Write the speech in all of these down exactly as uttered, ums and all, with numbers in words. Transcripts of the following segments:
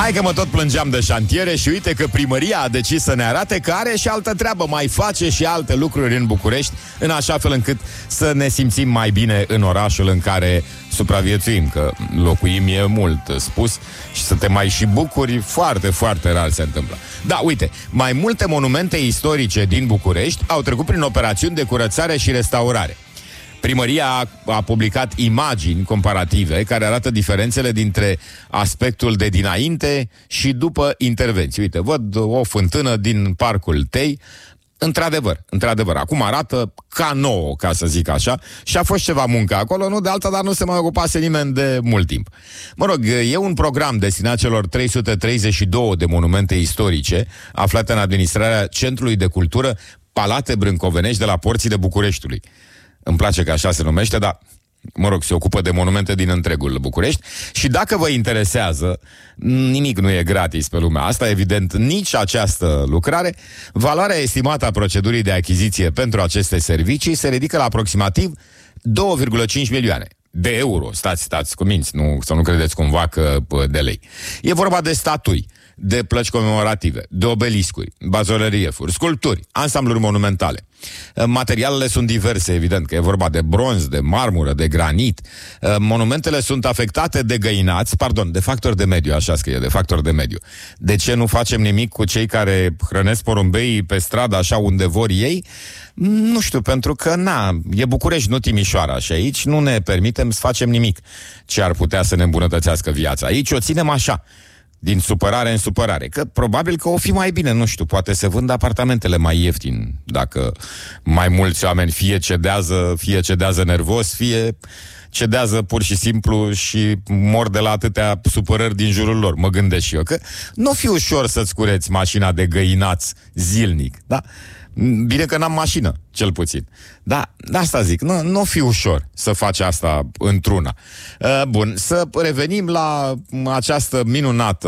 Hai că mă tot plângeam de șantiere și uite că primăria a decis să ne arate că are și altă treabă, mai face și alte lucruri în București, în așa fel încât să ne simțim mai bine în orașul în care supraviețuim, că locuim e mult spus și să te mai și bucuri, foarte, foarte rar se întâmplă. Da, uite, mai multe monumente istorice din București au trecut prin operațiuni de curățare și restaurare. Primăria a, a publicat imagini comparative care arată diferențele dintre aspectul de dinainte și după intervenții. Uite, văd o fântână din Parcul Tei. Într-adevăr, într-adevăr, acum arată ca nouă, ca să zic așa, și a fost ceva muncă acolo, nu de alta, dar nu se mai ocupase nimeni de mult timp. Mă rog, e un program destinat celor trei sute treizeci și două de monumente istorice aflate în administrarea Centrului de Cultură Palate Brâncovenești de la Porțile Bucureștiului. Îmi place că așa se numește, dar, mă rog, se ocupă de monumente din întregul București. Și dacă vă interesează, nimic nu e gratis pe lumea asta, evident, nici această lucrare. Valoarea estimată a procedurii de achiziție pentru aceste servicii se ridică la aproximativ două virgulă cinci milioane de euro. Stați, stați cu minți, nu, să nu credeți cumva că de lei. E vorba de statui, de plăci comemorative, de obeliscuri, bazoreliefuri, sculpturi, ansambluri monumentale. Materialele sunt diverse, evident, că e vorba de bronz, de marmură, de granit. Monumentele sunt afectate de găinați, pardon, de factori de mediu, așa scrie, de factori de mediu. De ce nu facem nimic cu cei care hrănesc porumbeii pe stradă așa unde vor ei? Nu știu, pentru că, na, e București, nu Timișoara, și aici nu ne permitem să facem nimic ce ar putea să ne îmbunătățească viața. Aici o ținem așa, din supărare în supărare, că probabil că o fi mai bine, nu știu, poate se vând apartamentele mai ieftin, dacă mai mulți oameni fie cedează, fie cedează nervos, fie cedează pur și simplu și mor de la atâtea supărări din jurul lor. Mă gândesc și eu că nu fi ușor să-ți cureți mașina de găinați zilnic, da? Bine că n-am mașină, cel puțin. Da, asta zic, nu, nu fi ușor să faci asta într-una. Uh, bun, să revenim la această minunată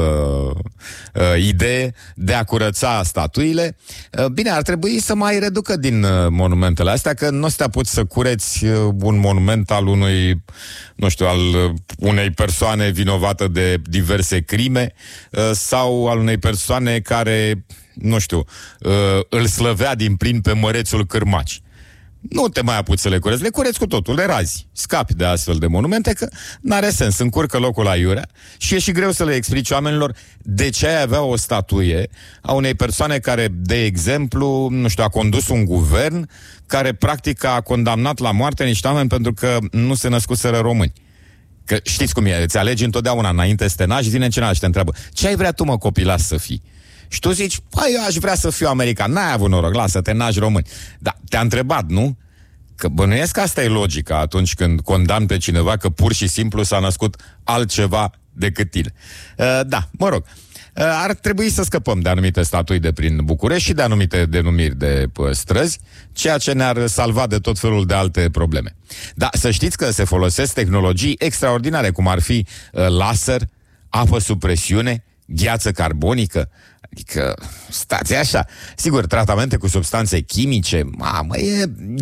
uh, idee de a curăța statuile. Uh, bine, ar trebui să mai reducă din uh, monumentele astea, că nu o să te apuci să cureți uh, un monument al unui, nu știu, al uh, unei persoane vinovată de diverse crime uh, sau al unei persoane care, nu știu, uh, îl slăvea din plin pe mărețul Cârmaci. Nu te mai apuci să le cureți, le cureți cu totul, le razi. Scapi de astfel de monumente, că n-are sens, încurcă locul aiurea și e și greu să le explici oamenilor de ce ai avea o statuie a unei persoane care, de exemplu, nu știu, a condus un guvern care practic a condamnat la moarte niște oameni pentru că nu se născuseră români. Că știți cum e, îți alegi întotdeauna înainte să te naști, vine cineva și te întreabă: ce ai vrea tu, mă, copilaș, să fii? Și tu zici: păi, eu aș vrea să fiu american. N-ai avut noroc, lasă, te naști român. Dar te-a întrebat, nu? Că bănuiesc că asta e logica atunci când condamni pe cineva că pur și simplu s-a născut altceva decât tine. Uh, da, mă rog. Uh, ar trebui să scăpăm de anumite statui de prin București și de anumite denumiri de uh, străzi, ceea ce ne-ar salva de tot felul de alte probleme. Dar să știți că se folosesc tehnologii extraordinare, cum ar fi uh, laser, apă sub presiune, gheață carbonică. Adică, stați așa, sigur, tratamente cu substanțe chimice, mamă, e,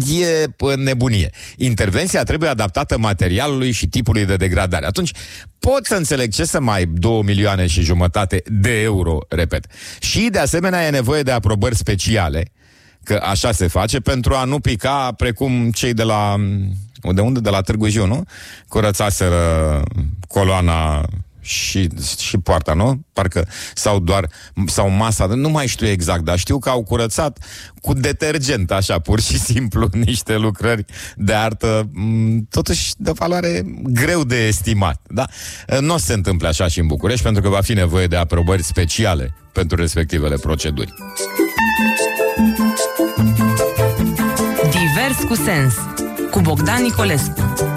e nebunie. Intervenția trebuie adaptată materialului și tipului de degradare. Atunci pot să înțeleg ce să mai două milioane și jumătate de euro, repet. Și de asemenea e nevoie de aprobări speciale, că așa se face, pentru a nu pica precum cei de la, de unde? De la Târgu Jiu, nu? Curățaseră coloana și, și poarta, nu? Parcă, sau doar, sau masa, nu mai știu exact, dar știu că au curățat cu detergent, așa, pur și simplu, niște lucrări de artă, totuși de valoare greu de estimat, da? Nu o să se întâmple așa și în București, pentru că va fi nevoie de aprobări speciale pentru respectivele proceduri. Divers cu sens, cu Bogdan Nicolescu.